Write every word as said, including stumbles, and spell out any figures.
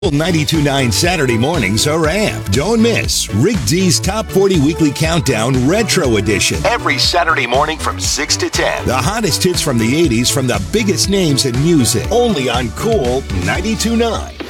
ninety-two point nine Saturday mornings are amped. Don't miss Rick D's Top forty Weekly Countdown Retro Edition. Every Saturday morning from six to ten. The hottest hits from the eighties from the biggest names in music. Only on Cool ninety-two point nine.